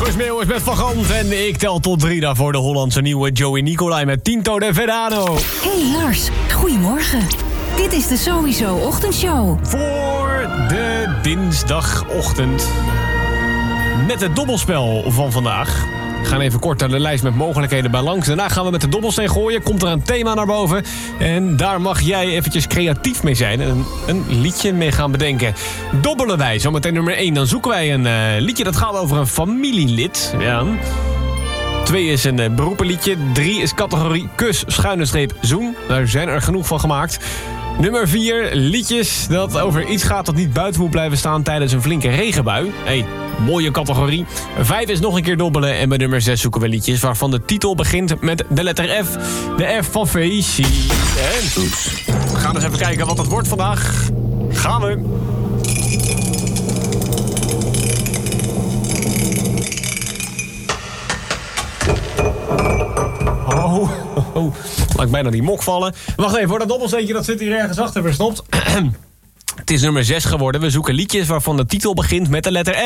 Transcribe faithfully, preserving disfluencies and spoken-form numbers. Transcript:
Marcus Meeuwis met Van Gant en ik tel tot drie daarvoor de Hollandse nieuwe Joey Nicolai met Tinto de Verano. Hey Lars, goedemorgen. Dit is de Sowieso Ochtendshow. Voor de dinsdagochtend met het dobbelspel van vandaag. We gaan even kort naar de lijst met mogelijkheden bij langs. Daarna gaan we met de dobbelsteen gooien. Komt er een thema naar boven. En daar mag jij eventjes creatief mee zijn. En een, een liedje mee gaan bedenken. Dobbelen wij. Zometeen nummer één. Dan zoeken wij een uh, liedje dat gaat over een familielid. Ja. Twee is een uh, beroepenliedje. Drie is categorie kus, schuine streep, zoen. Daar zijn er genoeg van gemaakt. Nummer vier, liedjes dat over iets gaat dat niet buiten moet blijven staan tijdens een flinke regenbui. Hey, mooie categorie. Vijf is nog een keer dobbelen. En bij nummer zes zoeken we liedjes waarvan de titel begint met de letter F. De F van feestje. En oeps. We gaan eens even kijken wat het wordt vandaag. Gaan we. Oh, oh. Laat ik bijna die mok vallen. Wacht even, voor dat dobbelsteentje dat zit hier ergens achter verstopt. Het is nummer zes geworden. We zoeken liedjes waarvan de titel begint met de letter F.